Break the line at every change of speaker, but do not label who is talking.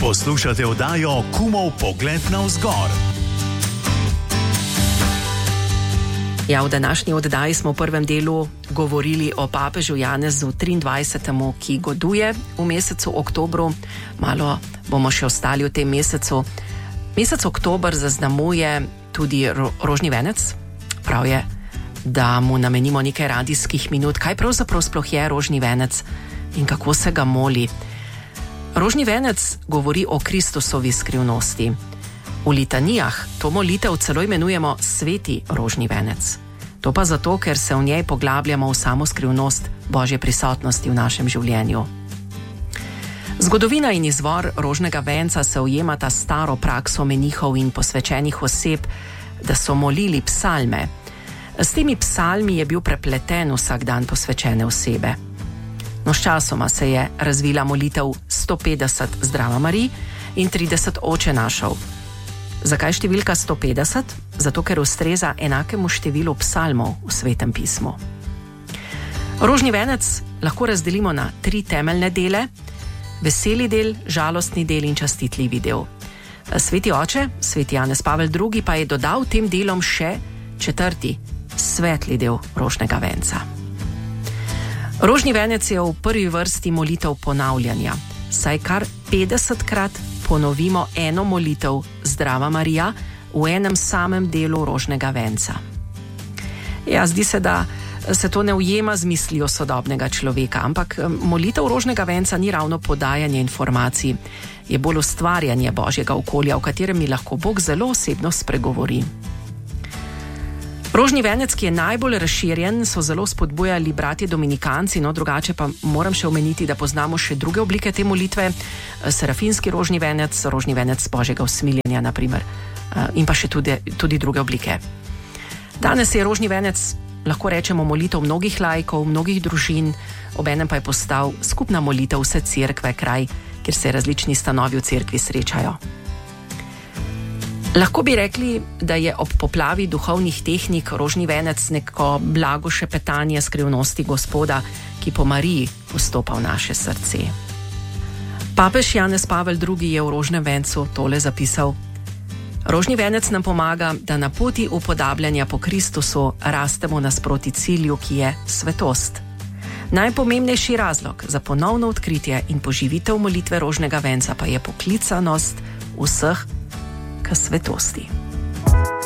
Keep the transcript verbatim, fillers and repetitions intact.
Poslušate oddajo Kumov pogled navzgor.
Ja, v današnji oddaji smo v prvem delu govorili o papežu Janezu triindvajsetemu, ki goduje v mesecu oktobru. Malo bomo še ostali v tem mesecu. Mesec oktober zaznamuje tudi ro- rožni venec. Prav je, da mu namenimo nekaj radijskih minut. Kaj pravzaprav sploh je rožni venec in kako se ga moli? Rožni venec govori o Kristusovi skrivnosti. V litanijah to molitev celo imenujemo sveti rožni venec. To pa zato, ker se v njej poglabljamo v samo skrivnost Božje prisotnosti v našem življenju. Zgodovina in izvor rožnega venca se ujemata staro prakso menihov in posvečenih oseb, da so molili psalme. S temi psalmi je bil prepleten vsak dan posvečene osebe. No, sčasoma se je razvila molitev sto petdeset Zdrava Marij in trideset Oče našov. Zakaj številka sto petdeset? Zato, ker ustreza enakemu številu psalmov v Svetem pismu. Rožni venec lahko razdelimo na tri temeljne dele: veseli del, žalostni del in častitljivi del. Sveti oče, sveti Janez Pavel drugi, pa je dodal tem delom še četrti, svetli del rožnega venca. Rožni venec je v prvi vrsti molitev ponavljanja, saj kar petdesetkrat ponovimo eno molitev Zdrava Marija v enem samem delu rožnega venca. Ja, zdi se, da se to ne ujema z mislijo sodobnega človeka, ampak molitev rožnega venca ni ravno podajanje informacij, je bolj ustvarjanje Božjega okolja, v katerem mi lahko Bog zelo osebno spregovori. Rožni venec, ki je najbolj razširjen, so zelo spodbujali bratje dominikanci, no drugače pa moram še omeniti, da poznamo še druge oblike te molitve, serafinski rožni venec, rožni venec Božjega usmiljenja, na primer, in pa še tudi, tudi druge oblike. Danes je rožni venec, lahko rečemo, molitev mnogih laikov, mnogih družin, obenem pa je postal skupna molitev vse cerkve, kraj, kjer se različni stanovi v cerkvi srečajo. Lahko bi rekli, da je ob poplavi duhovnih tehnik rožni venec neko blago šepetanje skrivnosti Gospoda, ki po Mariji vstopa v naše srce. Papež Janez Pavel drugi je v rožnem vencu tole zapisal: rožni venec nam pomaga, da na poti upodabljanja po Kristusu rastemo nasproti cilju, ki je svetost. Najpomembnejši razlog za ponovno odkritje in poživitev molitve rožnega venca pa je poklicanost vseh k svetosti.